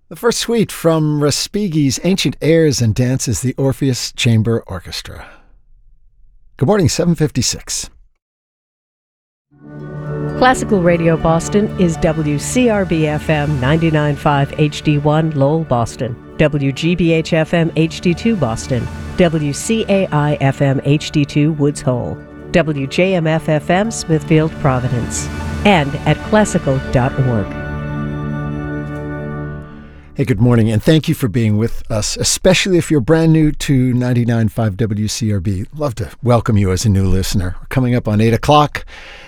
The first suite from Respighi's Ancient Airs and Dances, the Orpheus Chamber Orchestra. Good morning, 7:56. Classical Radio Boston is WCRB-FM 99.5 HD1 Lowell, Boston, WGBH-FM HD2 Boston, WCAI-FM HD2 Woods Hole, WJMF-FM Smithfield, Providence, and at classical.org. Hey, good morning, and thank you for being with us, especially if you're brand new to 99.5 WCRB. Love to welcome you as a new listener. We're coming up on 8 o'clock.